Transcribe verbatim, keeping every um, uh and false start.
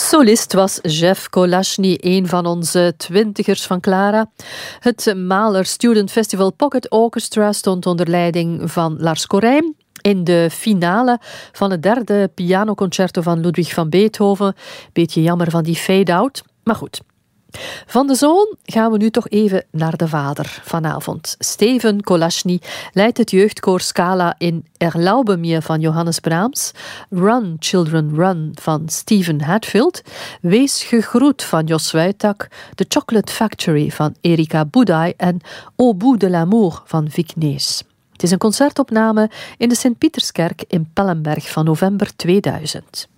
Solist was Jeff Kolashny, een van onze twintigers van Clara. Het Mahler Student Festival Pocket Orchestra stond onder leiding van Lars Korijn in de finale van het derde pianoconcerto van Ludwig van Beethoven. Beetje jammer van die fade-out, maar goed. Van de zoon gaan we nu toch even naar de vader vanavond. Steven Kolashny leidt het jeugdkoor Scala in Erlaube mir van Johannes Brahms, Run Children Run van Stephen Hadfield, Wees gegroet van Jos Wuytak, The Chocolate Factory van Erika Budai en Au bout de l'amour van Vic Nees. Het is een concertopname in de Sint-Pieterskerk in Pellenberg van november tweeduizend.